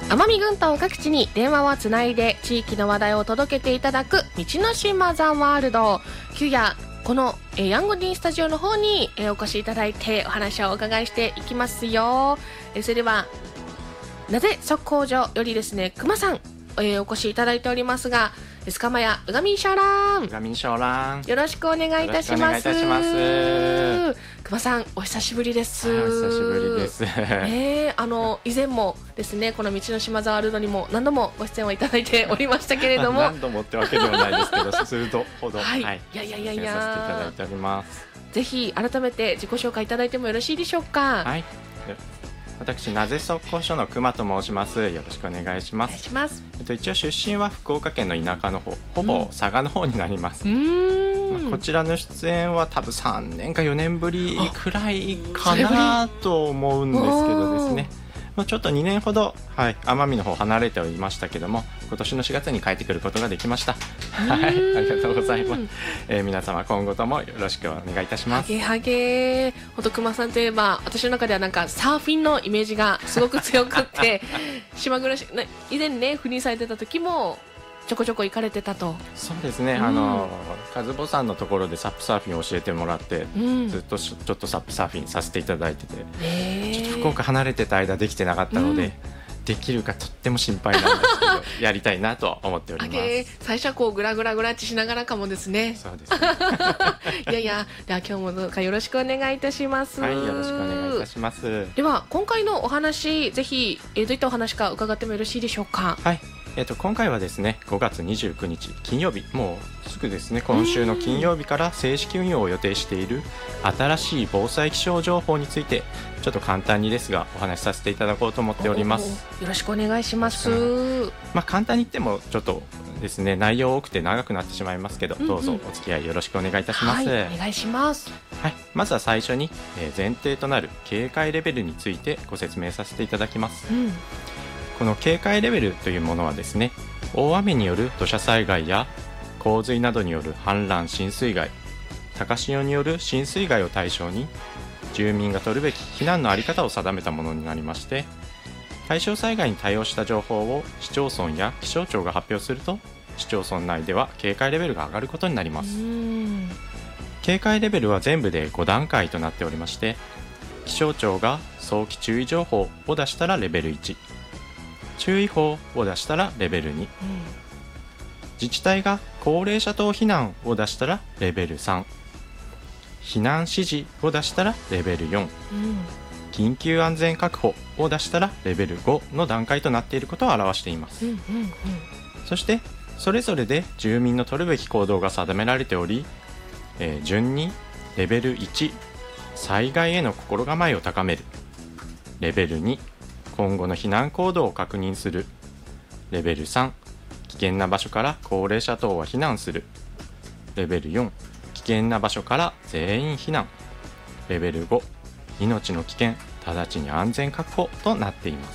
奄美群島各地に電話をつないで地域の話題を届けていただく道の島ザワールド。今日やこのヤンゴディンスタジオの方にお越しいただいてお話をお伺いしていきますよ。それではなぜ速攻所よりですね、熊さん、お越しいただいておりますが、スカマヤウガミンシャーラン、 ウガミンシャーラン、 よろしくお願いいたします。熊さん、お久しぶりです。 お久しぶりです。 以前もですね、この道の島ザワールドにも何度もご出演をいただいておりましたけれども何度もってわけではないですけど、するとほど、 はい、 出演させていただいております。 ぜひ改めて自己紹介いただいてもよろしいでしょうか。 はい、私なぜ速攻所の熊と申します。よろしくお願いします。 お願いします。 一応出身は福岡県の田舎の方、ほぼ佐賀の方になります。こちらの出演は多分3年か4年ぶりくらいかなと思うんですけどですね、ちょっと2年ほど、奄美の方離れておりましたけども、今年の4月に帰ってくることができました。ありがとうございます。皆様今後ともよろしくお願いいたします。 はげはげ。ほんと熊さんといえば私の中ではなんかサーフィンのイメージがすごく強くって島暮らし以前ね、赴任されてた時もちょこちょこ行かれてたと。 そうですね、カズボさんのところでサップサーフィンを教えてもらって、ずっとちょっとサップサーフィンさせていただいてて、ちょっと福岡離れてた間できてなかったので、できるかとっても心配なんですけどやりたいなと思っております。 最初はこうグラグラグラッチしながらかもですね。 そうですねいやいや、では今日もどうかよろしくお願いいたします。 はい、よろしくお願いいたします。 では今回のお話、ぜひどういったお話か伺ってもよろしいでしょうか。 はい、今回はですね、5月29日金曜日、もうすぐですね、今週の金曜日から正式運用を予定している新しい防災気象情報について、ちょっと簡単にですがお話しさせていただこうと思っております。 よろしくお願いします。 簡単に言ってもちょっとですね、内容多くて長くなってしまいますけど、どうぞお付き合いよろしくお願いいたします。 お願いします。 まずは最初に、前提となる警戒レベルについてご説明させていただきます。この警戒レベルというものはですね、大雨による土砂災害や洪水などによる氾濫浸水害、高潮による浸水害を対象に住民が取るべき避難の在り方を定めたものになりまして、対象災害に対応した情報を市町村や気象庁が発表すると、市町村内では警戒レベルが上がることになります。警戒レベルは全部で5段階となっておりまして、気象庁が早期注意情報を出したらレベル1、注意報を出したらレベル2、自治体が高齢者等避難を出したらレベル3、避難指示を出したらレベル4、緊急安全確保を出したらレベル5の段階となっていることを表しています。そしてそれぞれで住民の取るべき行動が定められており、順にレベル1、災害への心構えを高める、レベル2、今後の避難行動を確認する、レベル3、危険な場所から高齢者等は避難する、レベル4、危険な場所から全員避難、レベル5、命の危険、直ちに安全確保となっています。